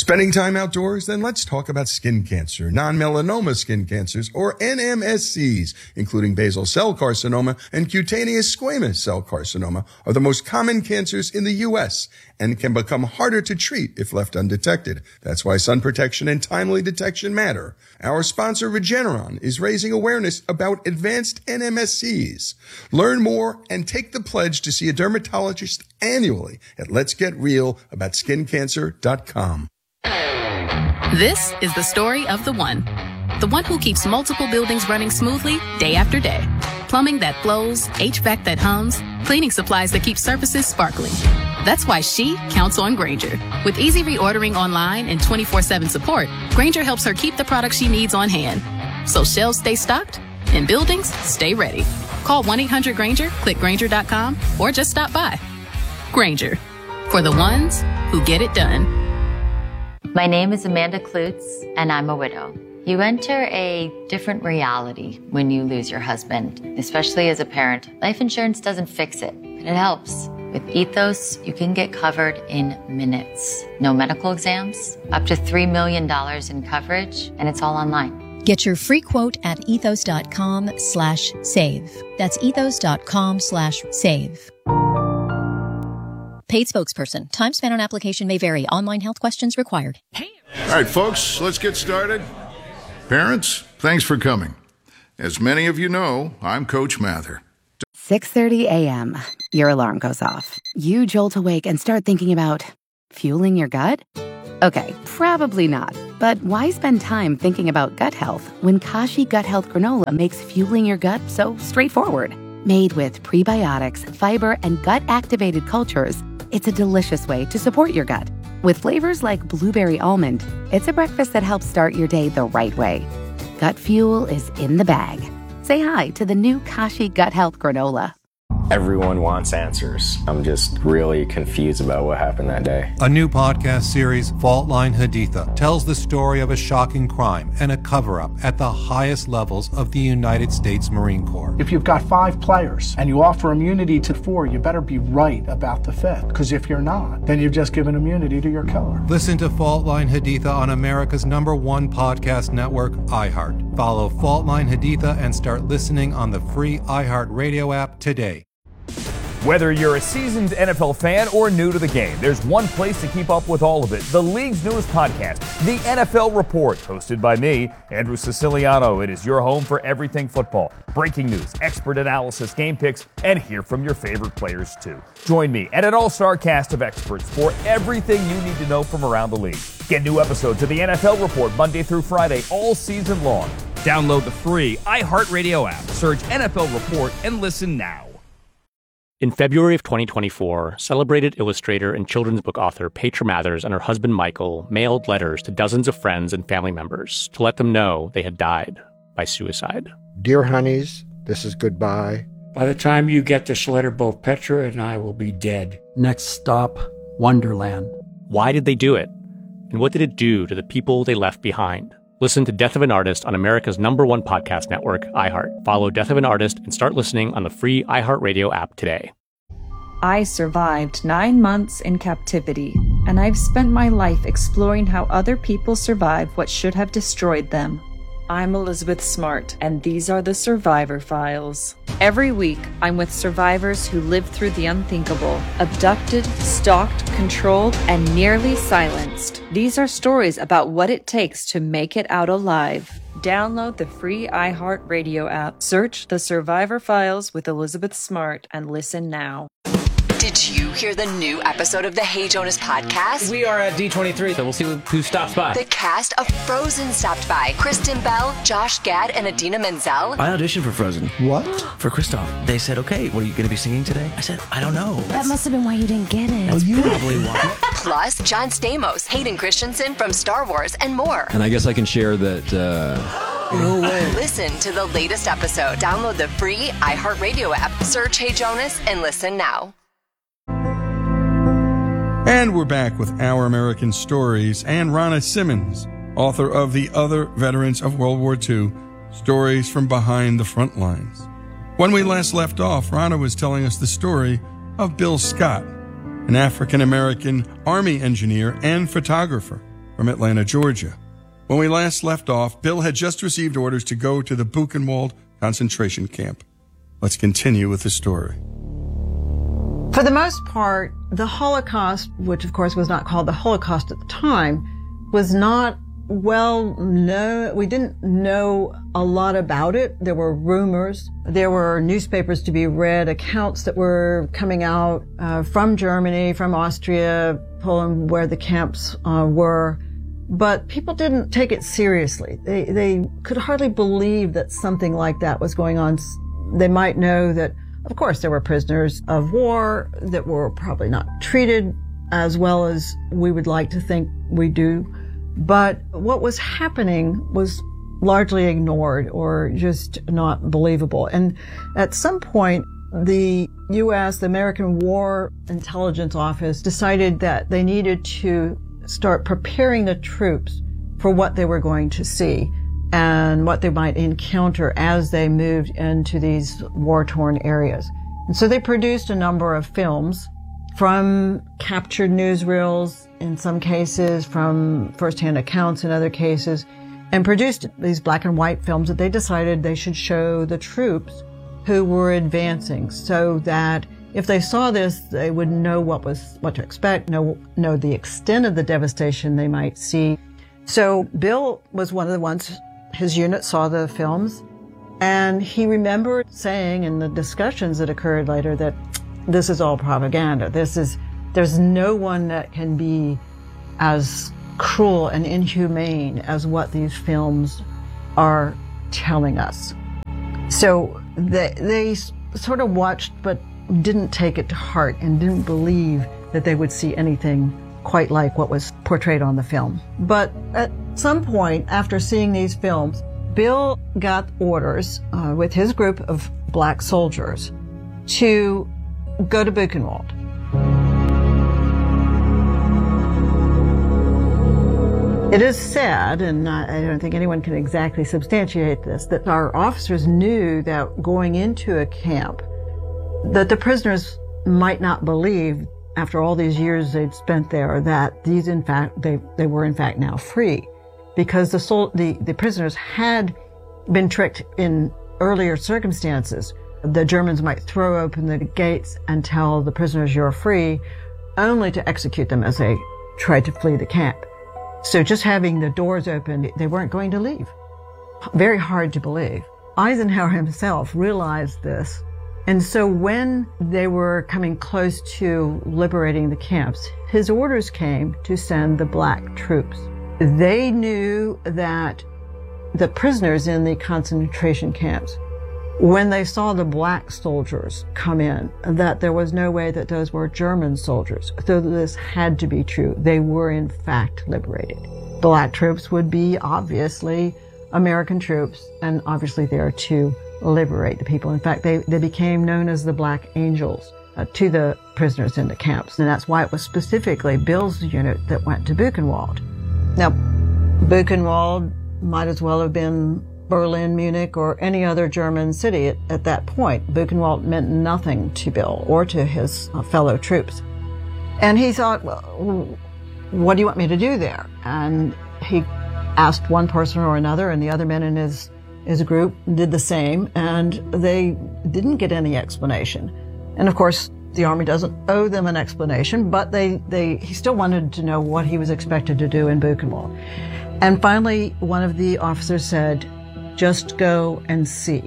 Spending time outdoors? Then let's talk about skin cancer. Non-melanoma skin cancers, or NMSCs, including basal cell carcinoma and cutaneous squamous cell carcinoma, are the most common cancers in the U.S. and can become harder to treat if left undetected. That's why sun protection and timely detection matter. Our sponsor, Regeneron, is raising awareness about advanced NMSCs. Learn more and take the pledge to see a dermatologist annually at letsgetrealaboutSkinCancer.com. This is the story of the one who keeps multiple buildings running smoothly day after day. Plumbing that flows, HVAC that hums, cleaning supplies that keep surfaces sparkling. That's why she counts on Grainger. With easy reordering online and 24/7 support, Grainger helps her keep the products she needs on hand. So shelves stay stocked and buildings stay ready. Call 1-800-GRAINGER, click Grainger.com, or just stop by. Grainger, for the ones who get it done. My name is Amanda Klutz, and I'm a widow. You enter a different reality when you lose your husband, especially as a parent. Life insurance doesn't fix it, but it helps. With Ethos, you can get covered in minutes. No medical exams, up to $3 million in coverage, and it's all online. Get your free quote at ethos.com/save. That's ethos.com/save. Paid spokesperson. Time spent on application may vary. Online health questions required. All right, folks, let's get started. Parents, thanks for coming. As many of you know, I'm Coach Mather. 6:30 a.m. Your alarm goes off. You jolt awake and start thinking about fueling your gut? Okay, probably not. But why spend time thinking about gut health when Kashi Gut Health Granola makes fueling your gut so straightforward? Made with prebiotics, fiber, and gut-activated cultures, it's a delicious way to support your gut. With flavors like blueberry almond, it's a breakfast that helps start your day the right way. Gut fuel is in the bag. Say hi to the new Kashi Gut Health Granola. Everyone wants answers. I'm just really confused about what happened that day. A new podcast series, Fault Line Haditha, tells the story of a shocking crime and a cover-up at the highest levels of the United States Marine Corps. If you've got 5 players and you offer immunity to 4, you better be right about the 5th. Because if you're not, then you've just given immunity to your killer. Listen to Fault Line Haditha on America's #1 podcast network, iHeart. Follow Fault Line Haditha and start listening on the free iHeart Radio app today. Whether you're a seasoned NFL fan or new to the game, there's one place to keep up with all of it. The league's newest podcast, The NFL Report, hosted by me, Andrew Siciliano. It is your home for everything football. Breaking news, expert analysis, game picks, and hear from your favorite players too. Join me and an all-star cast of experts for everything you need to know from around the league. Get new episodes of The NFL Report Monday through Friday all season long. Download the free iHeartRadio app. Search NFL Report and listen now. In February of 2024, celebrated illustrator and children's book author Petra Mathers and her husband Michael mailed letters to dozens of friends and family members to let them know they had died by suicide. Dear honeys, this is goodbye. By the time you get this letter, both Petra and I will be dead. Next stop, Wonderland. Why did they do it? And what did it do to the people they left behind? Listen to Death of an Artist on America's #1 podcast network, iHeart. Follow Death of an Artist and start listening on the free iHeartRadio app today. I survived 9 months in captivity, and I've spent my life exploring how other people survive what should have destroyed them. I'm Elizabeth Smart, and these are the Survivor Files. Every week, I'm with survivors who lived through the unthinkable, abducted, stalked, controlled, and nearly silenced. These are stories about what it takes to make it out alive. Download the free iHeartRadio app, search The Survivor Files with Elizabeth Smart, and listen now. Did you hear the new episode of the Hey Jonas podcast? We are at D23, so we'll see who stops by. The cast of Frozen stopped by. Kristen Bell, Josh Gad, and Idina Menzel. I auditioned for Frozen. What? For Kristoff. They said, okay, what are you going to be singing today? I said, I don't know. That must have been why you didn't get it. That's probably why. Plus, John Stamos, Hayden Christensen from Star Wars, and more. And I guess I can share that, No way. Listen to the latest episode. Download the free iHeartRadio app. Search Hey Jonas and listen now. And we're back with Our American Stories and Ronna Simmons, author of The Other Veterans of World War II, Stories from Behind the Front Lines. When we last left off, Ronna was telling us the story of Bill Scott, an African-American Army engineer and photographer from Atlanta, Georgia. When we last left off, Bill had just received orders to go to the Buchenwald concentration camp. Let's continue with the story. For the most part, the Holocaust, which of course was not called the Holocaust at the time, was not well known. We didn't know a lot about it. There were rumors. There were newspapers to be read, accounts that were coming out from Germany, from Austria, Poland, where the camps were. But people didn't take it seriously. They could hardly believe that something like that was going on. They might know that, of course, there were prisoners of war that were probably not treated as well as we would like to think we do. But what was happening was largely ignored or just not believable. And at some point, the U.S., the American War Intelligence Office, decided that they needed to start preparing the troops for what they were going to see and what they might encounter as they moved into these war-torn areas. And so they produced a number of films from captured newsreels, in some cases, from first-hand accounts in other cases, and produced these black and white films that they decided they should show the troops who were advancing so that if they saw this, they would know what to expect, know the extent of the devastation they might see. So Bill was one of the ones, his unit saw the films, and he remembered saying in the discussions that occurred later that this is all propaganda. There's no one that can be as cruel and inhumane as what these films are telling us. So they sort of watched, but didn't take it to heart and didn't believe that they would see anything quite like what was portrayed on the film. But at some point after seeing these films, Bill got orders with his group of black soldiers to go to Buchenwald. It is sad, and I don't think anyone can exactly substantiate this, that our officers knew that going into a camp, that the prisoners might not believe, after all these years they'd spent there, that these, in fact, they were in fact now free, because the prisoners had been tricked in earlier circumstances. The Germans might throw open the gates and tell the prisoners you're free, only to execute them as they tried to flee the camp. So just having the doors open, they weren't going to leave. Very hard to believe. Eisenhower himself realized this. And so when they were coming close to liberating the camps, his orders came to send the black troops. They knew that the prisoners in the concentration camps, when they saw the black soldiers come in, that there was no way that those were German soldiers. So this had to be true. They were in fact liberated. Black troops would be obviously American troops, and obviously there to liberate the people. In fact, they became known as the Black Angels to the prisoners in the camps. And that's why it was specifically Bill's unit that went to Buchenwald. Now, Buchenwald might as well have been Berlin, Munich, or any other German city at that point. Buchenwald meant nothing to Bill or to his fellow troops. And he thought, well, what do you want me to do there? And he asked one person or another, and the other men in his group did the same, and they didn't get any explanation. And of course, the Army doesn't owe them an explanation, but he still wanted to know what he was expected to do in Buchenwald. And finally, one of the officers said, just go and see.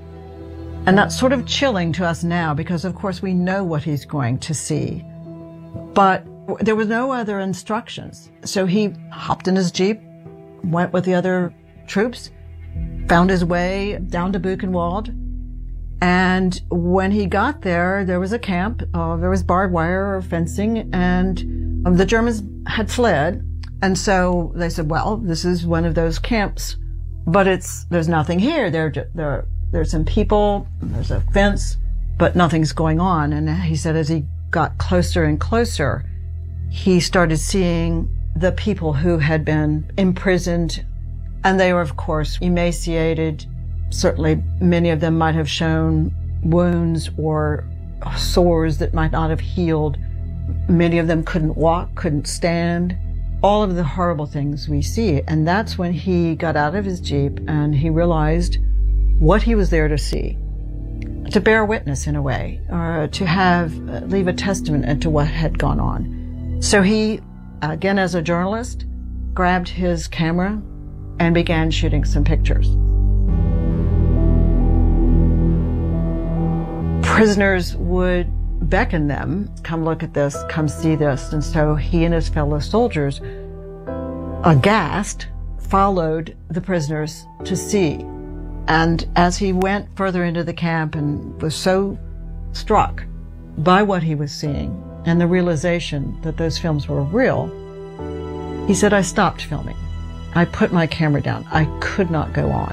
And that's sort of chilling to us now because, of course, we know what he's going to see. But there was no other instructions. So he hopped in his Jeep, went with the other troops, found his way down to Buchenwald. And when he got there, there was a camp. There was barbed wire or fencing, and the Germans had fled. And so they said, well, this is one of those camps. But there's nothing here. There's some people, there's a fence, but nothing's going on. And he said as he got closer and closer, he started seeing the people who had been imprisoned. And they were, of course, emaciated. Certainly many of them might have shown wounds or sores that might not have healed. Many of them couldn't walk, couldn't stand. all of the horrible things we see. And that's when he got out of his Jeep and he realized what he was there to see, to bear witness in a way, or to leave a testament to what had gone on. So he, again as a journalist, grabbed his camera and began shooting some pictures. Prisoners would beckon them, come look at this, come see this. And so he and his fellow soldiers, aghast, followed the prisoners to see. And as he went further into the camp and was so struck by what he was seeing and the realization that those films were real, he said, I stopped filming. I put my camera down. I could not go on.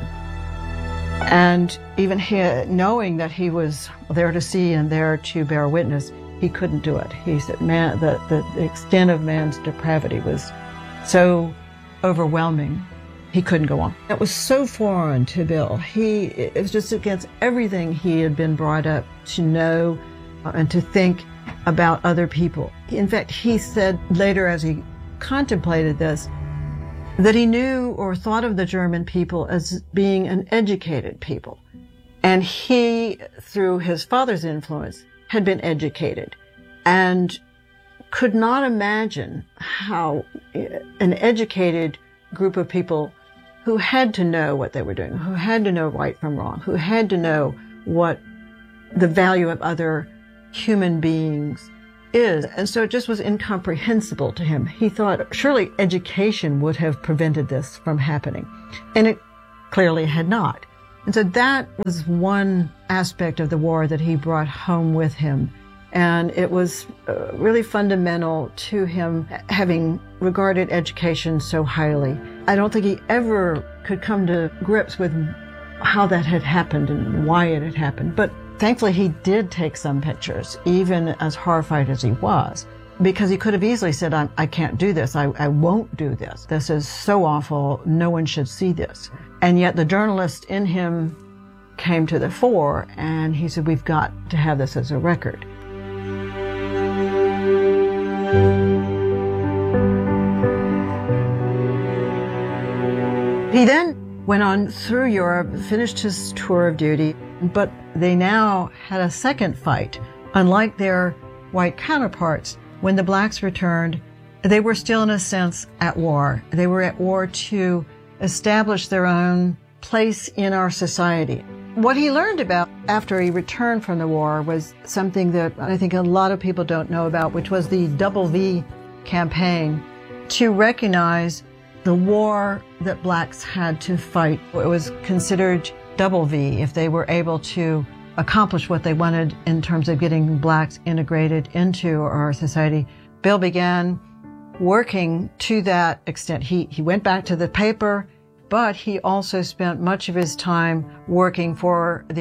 And even knowing that he was there to see and there to bear witness, he couldn't do it. He said, man, the extent of man's depravity was so overwhelming, he couldn't go on. It was so foreign to Bill. It was just against everything he had been brought up to know and to think about other people. In fact, he said later as he contemplated this, that he knew or thought of the German people as being an educated people. And he, through his father's influence, had been educated and could not imagine how an educated group of people who had to know what they were doing, who had to know right from wrong, who had to know what the value of other human beings is. And so it just was incomprehensible to him. He thought surely education would have prevented this from happening. And it clearly had not. And so that was one aspect of the war that he brought home with him. And it was really fundamental to him, having regarded education so highly. I don't think he ever could come to grips with how that had happened and why it had happened. But thankfully, he did take some pictures, even as horrified as he was, because he could have easily said, I can't do this. I won't do this. This is so awful. No one should see this. And yet the journalist in him came to the fore, and he said, we've got to have this as a record. He then went on through Europe, finished his tour of duty, but they now had a second fight. Unlike their white counterparts, when the blacks returned, they were still, in a sense, at war. They were at war to establish their own place in our society. What he learned about after he returned from the war was something that I think a lot of people don't know about, which was the Double V campaign to recognize the war that blacks had to fight. It was considered Double V if they were able to accomplish what they wanted in terms of getting blacks integrated into our society. Bill began working to that extent. He went back to the paper, but he also spent much of his time working for the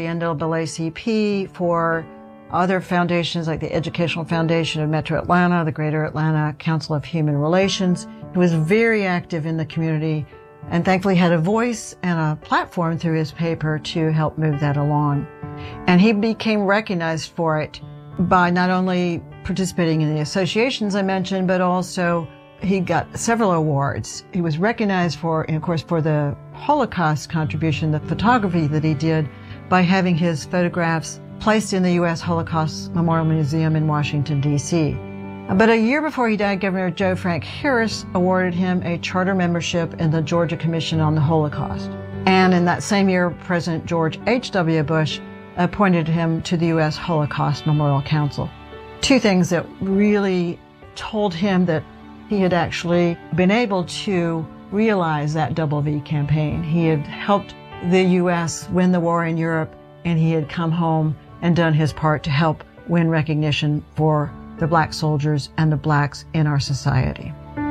NAACP, for other foundations like the Educational Foundation of Metro Atlanta, the Greater Atlanta Council of Human Relations. He was very active in the community and thankfully had a voice and a platform through his paper to help move that along. And he became recognized for it by not only participating in the associations I mentioned, but also he got several awards. He was recognized for, and of course, for the Holocaust contribution, the photography that he did by having his photographs placed in the U.S. Holocaust Memorial Museum in Washington, D.C. But a year before he died, Governor Joe Frank Harris awarded him a charter membership in the Georgia Commission on the Holocaust. And in that same year, President George H.W. Bush appointed him to the U.S. Holocaust Memorial Council. Two things that really told him that he had actually been able to realize that Double V campaign. He had helped the U.S. win the war in Europe, and he had come home and done his part to help win recognition for the black soldiers and the blacks in our society.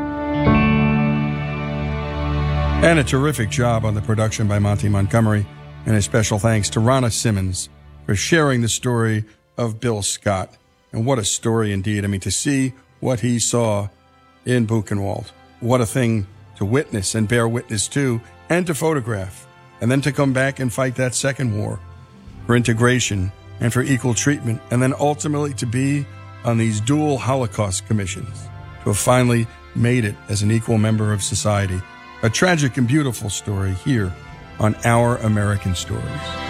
And a terrific job on the production by Monty Montgomery, and a special thanks to Ronna Simmons for sharing the story of Bill Scott. And what a story indeed. I mean, to see what he saw in Buchenwald. What a thing to witness and bear witness to, and to photograph, and then to come back and fight that second war for integration and for equal treatment, and then ultimately to be on these dual Holocaust commissions, to have finally made it as an equal member of society. A tragic and beautiful story here on Our American Stories.